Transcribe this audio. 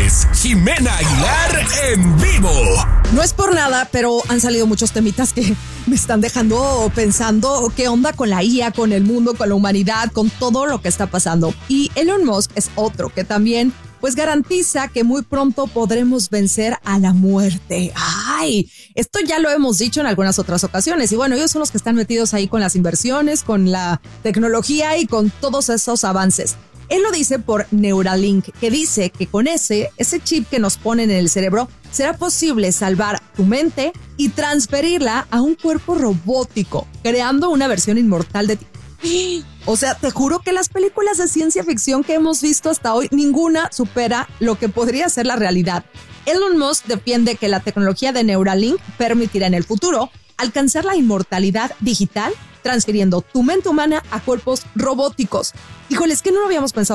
es Jimena Aguilar en vivo. No es por nada, pero han salido muchos temitas que me están dejando pensando qué onda con la IA, con el mundo, con la humanidad, con todo lo que está pasando. Y Elon Musk es otro que también pues garantiza que muy pronto podremos vencer a la muerte. ¡Ay! Esto ya lo hemos dicho en algunas otras ocasiones. Y bueno, ellos son los que están metidos ahí con las inversiones, con la tecnología y con todos esos avances. Él lo dice por Neuralink, que dice que con ese chip que nos ponen en el cerebro, será posible salvar tu mente y transferirla a un cuerpo robótico, creando una versión inmortal de ti. O sea, te juro que las películas de ciencia ficción que hemos visto hasta hoy, ninguna supera lo que podría ser la realidad. Elon Musk defiende que la tecnología de Neuralink permitirá en el futuro alcanzar la inmortalidad digital, transfiriendo tu mente humana a cuerpos robóticos. Híjole, es que no lo habíamos pensado